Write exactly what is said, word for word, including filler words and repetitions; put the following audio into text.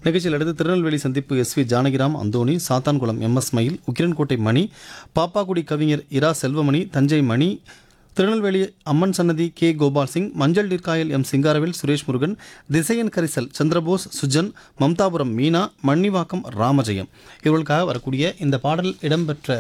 நிகழ்ச்சியில் அடுத்து திருநெல்வேலி சந்திப்பு S we Janakiram Anthony, Sathankulam M S மயில், உக்கிரன்கோட்டை மணி, பாப்பாக்குடி கவிஞர் இரா செல்வமணி, தஞ்சை மணி, திருநெல்வேலி அம்மன் சன்னதி கே கோபால் சிங், மஞ்சள் நீர்க்காயல் எம் சிங்காரவேல், சுரேஷ் முருகன், திசையன் கரிசல் சந்திரபோஸ், சுஜன், மம்தாபுரம் மீனா, மன்னிவாக்கம் ராமஜெயம் இவர்களுக்காக வரக்கூடிய இந்த பாடல் இடம்பெற்ற